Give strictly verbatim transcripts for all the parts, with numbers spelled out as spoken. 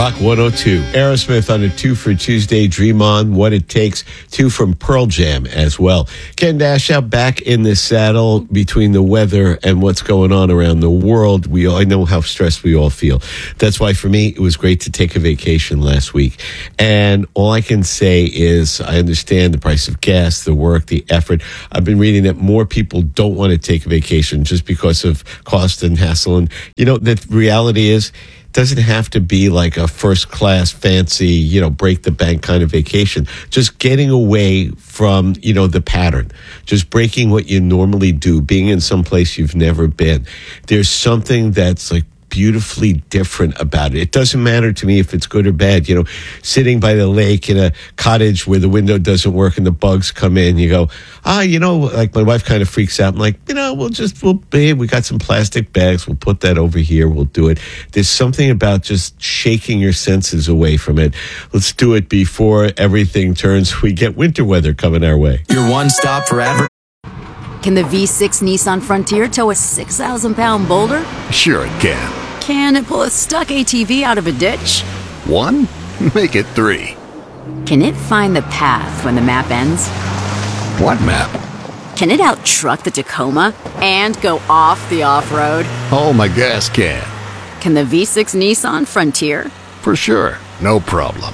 Rock one oh two. Aerosmith on a two for Tuesday. Dream On, What It Takes. Two from Pearl Jam as well. Ken Dashow back in the saddle between the weather and what's going on around the world. We all, I know how stressed we all feel. That's why for me, it was great to take a vacation last week. And all I can say is I understand the price of gas, the work, the effort. I've been reading that more people don't want to take a vacation just because of cost and hassle. And, you know, the reality is, doesn't have to be like a first class fancy, you know, break the bank kind of vacation. Just getting away from, you know, the pattern, just breaking what you normally do, being in some place you've never been. There's something that's like beautifully different about it. It doesn't matter to me if it's good or bad. You know, sitting by the lake in a cottage where the window doesn't work and the bugs come in, you go, ah, you know, like my wife kind of freaks out. I'm like, you know, we'll just, we'll, babe, we got some plastic bags. We'll put that over here. We'll do it. There's something about just shaking your senses away from it. Let's do it before everything turns. We get winter weather coming our way. Your one stop for adver- Can the V six Nissan Frontier tow a six thousand pound boulder? Sure it can. Can it pull a stuck A T V out of a ditch? One? Make it three. Can it find the path when the map ends? What map? Can it out-truck the Tacoma and go off the off-road? Oh, my gas can. Can the V six Nissan Frontier? For sure. No problem.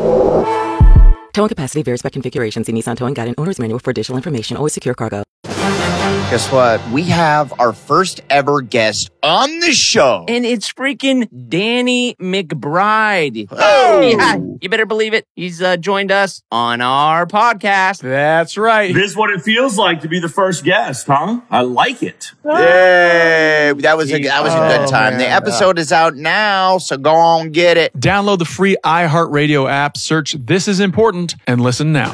Towing capacity varies by configuration. See Nissan Towing Guide and Owner's Manual for additional information. Always secure cargo. Guess what? We have our first ever guest on the show. And it's freaking Danny McBride. Oh! Yeah, you better believe it. He's uh, joined us on our podcast. That's right. This is what it feels like to be the first guest, huh? I like it. Yay! That was a, that was a good Oh, time. man. The episode is out now, so go on get it. Download the free iHeartRadio app, search This Is Important, and listen now.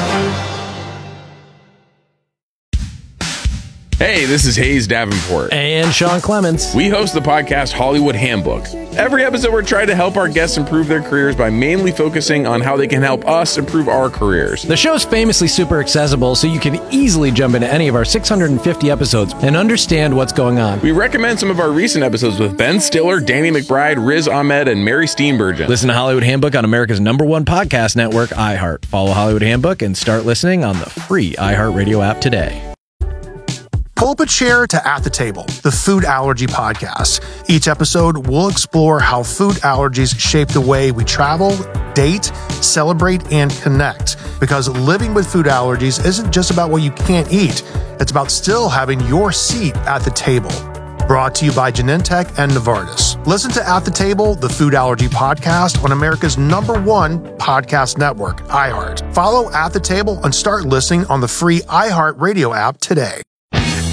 Hey, this is Hayes Davenport. And Sean Clements. We host the podcast Hollywood Handbook. Every episode, we're trying to help our guests improve their careers by mainly focusing on how they can help us improve our careers. The show's famously super accessible, so you can easily jump into any of our six hundred fifty episodes and understand what's going on. We recommend some of our recent episodes with Ben Stiller, Danny McBride, Riz Ahmed, and Mary Steenburgen. Listen to Hollywood Handbook on America's number one podcast network, iHeart. Follow Hollywood Handbook and start listening on the free iHeartRadio app today. Pull up a chair to At the Table, the food allergy podcast. Each episode, we'll explore how food allergies shape the way we travel, date, celebrate, and connect. Because living with food allergies isn't just about what you can't eat. It's about still having your seat at the table. Brought to you by Genentech and Novartis. Listen to At the Table, the food allergy podcast on America's number one podcast network, iHeart. Follow At the Table and start listening on the free iHeartRadio app today.